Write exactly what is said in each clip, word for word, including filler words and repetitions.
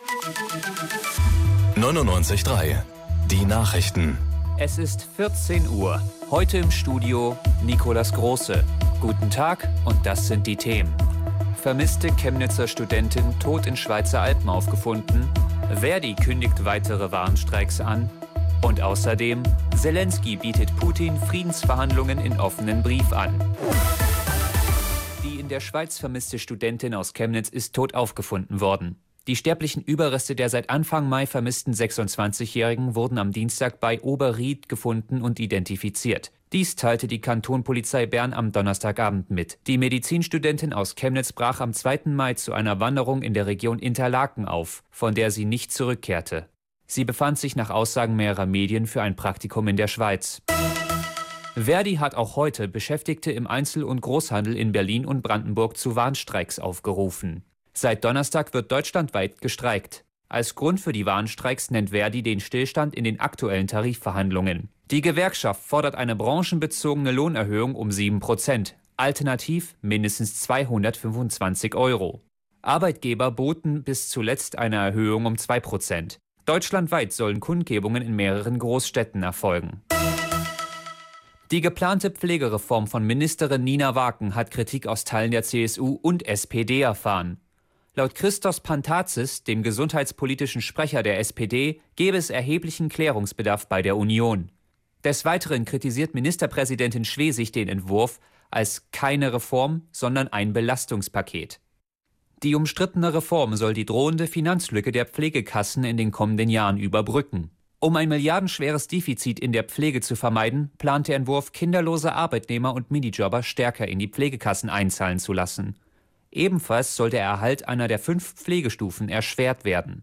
neunundneunzig Komma drei. Die Nachrichten. Es ist vierzehn Uhr. Heute im Studio Nikolas Große. Guten Tag und das sind die Themen. Vermisste Chemnitzer Studentin tot in Schweizer Alpen aufgefunden. Verdi kündigt weitere Warnstreiks an. Und außerdem, Zelensky bietet Putin Friedensverhandlungen in offenen Brief an. Die in der Schweiz vermisste Studentin aus Chemnitz ist tot aufgefunden worden. Die sterblichen Überreste der seit Anfang Mai vermissten sechsundzwanzigjährigen wurden am Dienstag bei Oberried gefunden und identifiziert. Dies teilte die Kantonpolizei Bern am Donnerstagabend mit. Die Medizinstudentin aus Chemnitz brach am zweiten Mai zu einer Wanderung in der Region Interlaken auf, von der sie nicht zurückkehrte. Sie befand sich nach Aussagen mehrerer Medien für ein Praktikum in der Schweiz. Verdi hat auch heute Beschäftigte im Einzel- und Großhandel in Berlin und Brandenburg zu Warnstreiks aufgerufen. Seit Donnerstag wird deutschlandweit gestreikt. Als Grund für die Warnstreiks nennt Verdi den Stillstand in den aktuellen Tarifverhandlungen. Die Gewerkschaft fordert eine branchenbezogene Lohnerhöhung um sieben Prozent, alternativ mindestens zweihundertfünfundzwanzig Euro. Arbeitgeber boten bis zuletzt eine Erhöhung um zwei Prozent. Deutschlandweit sollen Kundgebungen in mehreren Großstädten erfolgen. Die geplante Pflegereform von Ministerin Nina Waken hat Kritik aus Teilen der C S U und S P D erfahren. Laut Christos Pantazis, dem gesundheitspolitischen Sprecher der S P D, gäbe es erheblichen Klärungsbedarf bei der Union. Des Weiteren kritisiert Ministerpräsidentin Schwesig den Entwurf als keine Reform, sondern ein Belastungspaket. Die umstrittene Reform soll die drohende Finanzlücke der Pflegekassen in den kommenden Jahren überbrücken. Um ein milliardenschweres Defizit in der Pflege zu vermeiden, plant der Entwurf, kinderlose Arbeitnehmer und Minijobber stärker in die Pflegekassen einzahlen zu lassen. Ebenfalls soll der Erhalt einer der fünf Pflegestufen erschwert werden.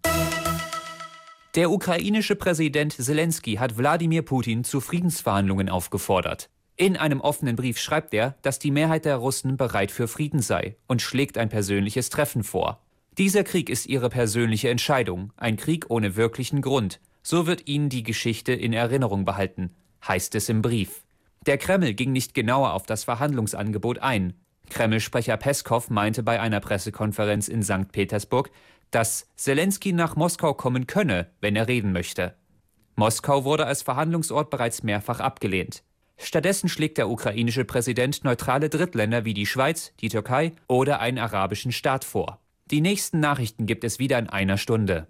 Der ukrainische Präsident Zelensky hat Wladimir Putin zu Friedensverhandlungen aufgefordert. In einem offenen Brief schreibt er, dass die Mehrheit der Russen bereit für Frieden sei und schlägt ein persönliches Treffen vor. Dieser Krieg ist ihre persönliche Entscheidung, ein Krieg ohne wirklichen Grund. So wird ihnen die Geschichte in Erinnerung behalten, heißt es im Brief. Der Kreml ging nicht genauer auf das Verhandlungsangebot ein. Kreml-Sprecher Peskow meinte bei einer Pressekonferenz in Sankt Petersburg, dass Zelensky nach Moskau kommen könne, wenn er reden möchte. Moskau wurde als Verhandlungsort bereits mehrfach abgelehnt. Stattdessen schlägt der ukrainische Präsident neutrale Drittländer wie die Schweiz, die Türkei oder einen arabischen Staat vor. Die nächsten Nachrichten gibt es wieder in einer Stunde.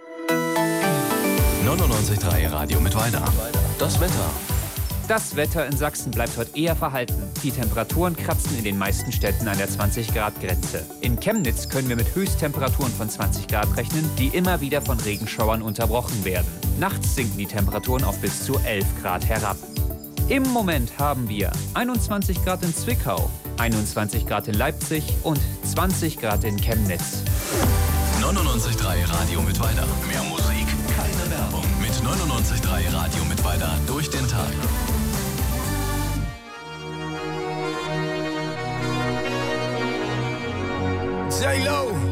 neunundneunzig Komma drei Radio mit Weiter. Das Wetter. Das Wetter in Sachsen bleibt heute eher verhalten. Die Temperaturen kratzen in den meisten Städten an der zwanzig Grad Grenze. In Chemnitz können wir mit Höchsttemperaturen von zwanzig Grad rechnen, die immer wieder von Regenschauern unterbrochen werden. Nachts sinken die Temperaturen auf bis zu elf Grad herab. Im Moment haben wir einundzwanzig Grad in Zwickau, einundzwanzig Grad in Leipzig und zwanzig Grad in Chemnitz. neunundneunzig Komma drei Radio mit Weiter. Mehr Musik, keine Werbung. Mit neunundneunzig Komma drei Radio mit Weiter durch den Tag. J-Lo.